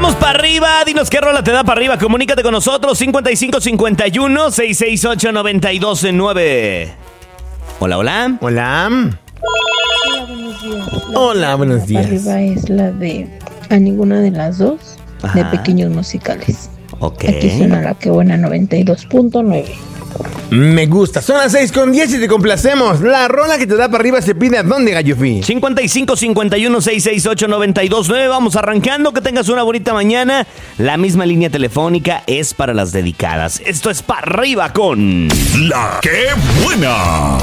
Vamos para arriba, dinos qué rola te da para arriba. Comunícate con nosotros, 5551-668-929. Hola, hola. Hola. Hola, buenos días. Hola, buenos días. Arriba es la de A Ninguna de las Dos, Ajá. de Pequeños Musicales. Ok. Aquí suena la que buena 92.9. Me gusta. Son las 6:10 y te complacemos. La rola que te da para arriba se pide a dónde, Gallofi. 5551-668-929. Vamos arrancando, que tengas una bonita mañana. La misma línea telefónica es para las dedicadas. Esto es para arriba con... La que buena.